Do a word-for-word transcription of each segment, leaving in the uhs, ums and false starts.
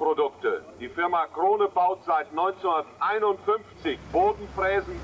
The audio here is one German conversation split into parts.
Kroneprodukte. Die Firma Krone baut seit neunzehnhunderteinundfünfzig Bodenfräsen.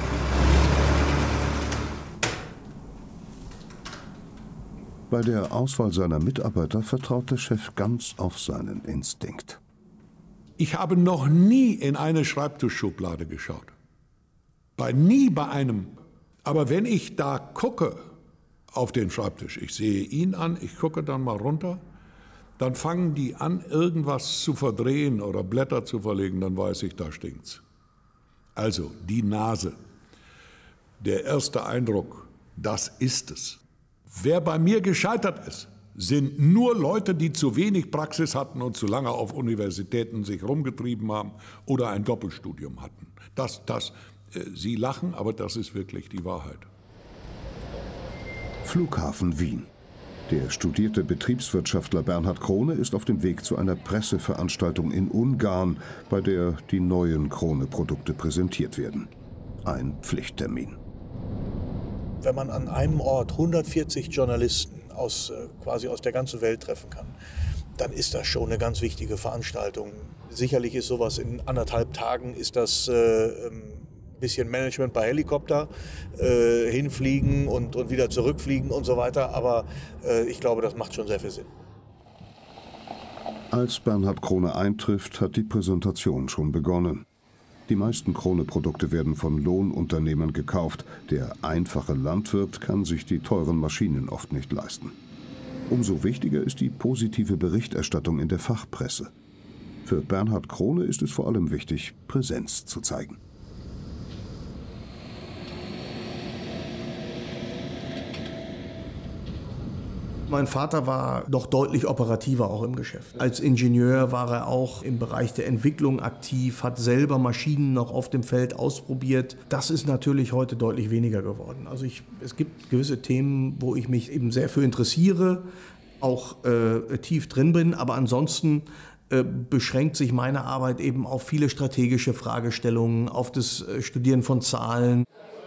Bei der Auswahl seiner Mitarbeiter vertraut der Chef ganz auf seinen Instinkt. Ich habe noch nie in eine Schreibtischschublade geschaut. Bei nie bei einem. Aber wenn ich da gucke auf den Schreibtisch, ich sehe ihn an, ich gucke dann mal runter, dann fangen die an, irgendwas zu verdrehen oder Blätter zu verlegen, dann weiß ich, da stinkt's. Also die Nase, der erste Eindruck, das ist es. Wer bei mir gescheitert ist, sind nur Leute, die zu wenig Praxis hatten und zu lange auf Universitäten sich rumgetrieben haben oder ein Doppelstudium hatten. Das, das, äh, Sie lachen, aber das ist wirklich die Wahrheit. Flughafen Wien. Der studierte Betriebswirtschaftler Bernhard Krone ist auf dem Weg zu einer Presseveranstaltung in Ungarn, bei der die neuen Krone-Produkte präsentiert werden. Ein Pflichttermin. Wenn man an einem Ort hundertvierzig Journalisten aus, quasi aus der ganzen Welt treffen kann, dann ist das schon eine ganz wichtige Veranstaltung. Sicherlich ist sowas in anderthalb Tagen, ist das äh, ein bisschen Management bei Helikopter, äh, hinfliegen und, und wieder zurückfliegen und so weiter, aber äh, ich glaube, das macht schon sehr viel Sinn. Als Bernhard Krone eintrifft, hat die Präsentation schon begonnen. Die meisten Krone-Produkte werden von Lohnunternehmern gekauft. Der einfache Landwirt kann sich die teuren Maschinen oft nicht leisten. Umso wichtiger ist die positive Berichterstattung in der Fachpresse. Für Bernhard Krone ist es vor allem wichtig, Präsenz zu zeigen. Mein Vater war doch deutlich operativer auch im Geschäft. Als Ingenieur war er auch im Bereich der Entwicklung aktiv, hat selber Maschinen noch auf dem Feld ausprobiert. Das ist natürlich heute deutlich weniger geworden. Also ich, es gibt gewisse Themen, wo ich mich eben sehr für interessiere, auch äh, tief drin bin, aber ansonsten äh, beschränkt sich meine Arbeit eben auf viele strategische Fragestellungen, auf das äh, Studieren von Zahlen.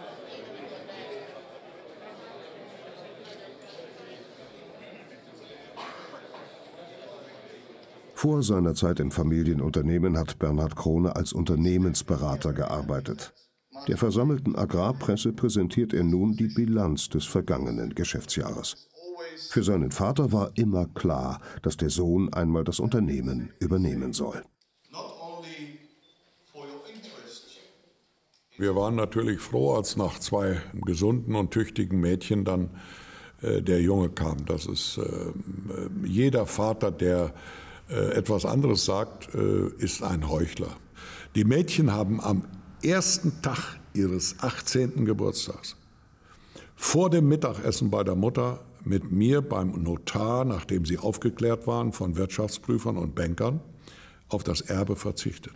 Vor seiner Zeit im Familienunternehmen hat Bernhard Krone als Unternehmensberater gearbeitet. Der versammelten Agrarpresse präsentiert er nun die Bilanz des vergangenen Geschäftsjahres. Für seinen Vater war immer klar, dass der Sohn einmal das Unternehmen übernehmen soll. Wir waren natürlich froh, als nach zwei gesunden und tüchtigen Mädchen dann äh, der Junge kam. Das ist äh, jeder Vater, der etwas anderes sagt, ist ein Heuchler. Die Mädchen haben am ersten Tag ihres achtzehnten Geburtstags vor dem Mittagessen bei der Mutter mit mir beim Notar, nachdem sie aufgeklärt waren von Wirtschaftsprüfern und Bankern, auf das Erbe verzichtet.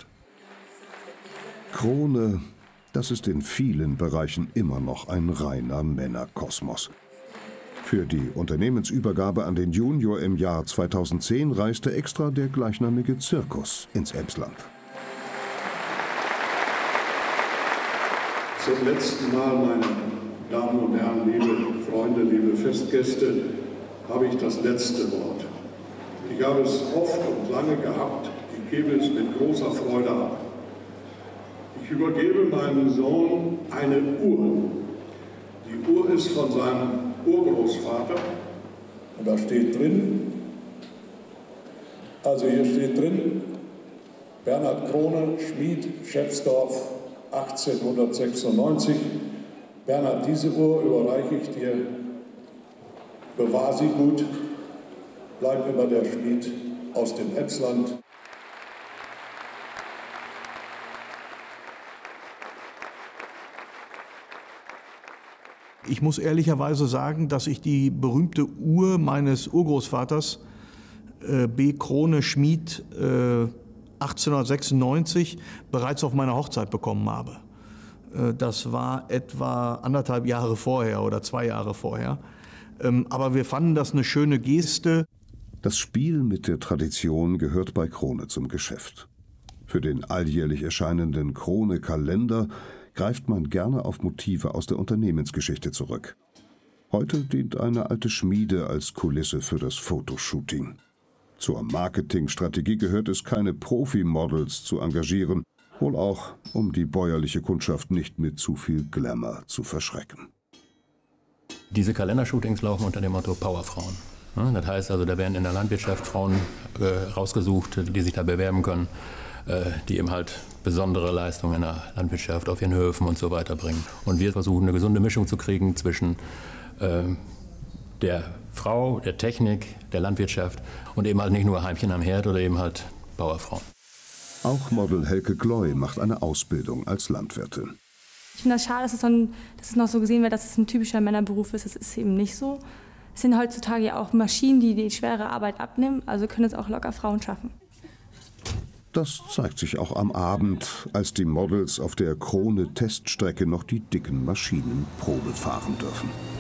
Krone, das ist in vielen Bereichen immer noch ein reiner Männerkosmos. Für die Unternehmensübergabe an den Junior im Jahr zweitausendzehn reiste extra der gleichnamige Zirkus ins Emsland. Zum letzten Mal, meine Damen und Herren, liebe Freunde, liebe Festgäste, habe ich das letzte Wort. Ich habe es oft und lange gehabt, ich gebe es mit großer Freude ab. Ich übergebe meinem Sohn eine Uhr. Die Uhr ist von seinem Urgroßvater und da steht drin, also hier steht drin, Bernhard Krone, Schmied, Schäfsdorf, achtzehnhundertsechsundneunzig. Bernhard, diese Uhr überreiche ich dir, bewahr sie gut, bleib immer der Schmied aus dem Emsland. Ich muss ehrlicherweise sagen, dass ich die berühmte Uhr meines Urgroßvaters, äh, B. Krone Schmied, äh, achtzehnhundertsechsundneunzig, bereits auf meiner Hochzeit bekommen habe. Äh, das war etwa anderthalb Jahre vorher oder zwei Jahre vorher. Ähm, aber wir fanden das eine schöne Geste. Das Spiel mit der Tradition gehört bei Krone zum Geschäft. Für den alljährlich erscheinenden Krone-Kalender greift man gerne auf Motive aus der Unternehmensgeschichte zurück. Heute dient eine alte Schmiede als Kulisse für das Fotoshooting. Zur Marketingstrategie gehört es, keine Profi-Models zu engagieren, wohl auch, um die bäuerliche Kundschaft nicht mit zu viel Glamour zu verschrecken. Diese Kalendershootings laufen unter dem Motto Powerfrauen. Das heißt also, da werden in der Landwirtschaft Frauen äh, rausgesucht, die sich da bewerben können, äh, die eben halt besondere Leistungen in der Landwirtschaft auf ihren Höfen und so weiter bringen. Und wir versuchen eine gesunde Mischung zu kriegen zwischen äh, der Frau, der Technik, der Landwirtschaft und eben halt nicht nur Heimchen am Herd oder eben halt Bauerfrauen. Auch Model Helke Gloy macht eine Ausbildung als Landwirtin. Ich finde das schade, dass es, so ein, dass es noch so gesehen wird, dass es ein typischer Männerberuf ist. Das ist eben nicht so. Es sind heutzutage ja auch Maschinen, die die schwere Arbeit abnehmen, also können es auch locker Frauen schaffen. Das zeigt sich auch am Abend, als die Models auf der Krone-Teststrecke noch die dicken Maschinen Probe fahren dürfen.